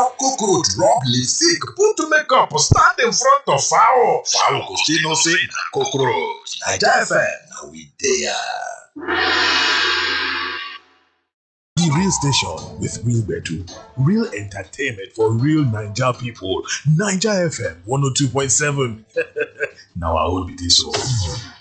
how cockroach rub lipstick put makeup stand in front of fowl. Fowl go still know say na cockroach. Naija FM na we dey. The real station with real gbedu, real entertainment for real Naija people. Naija FM 102.7. Now I will be this one.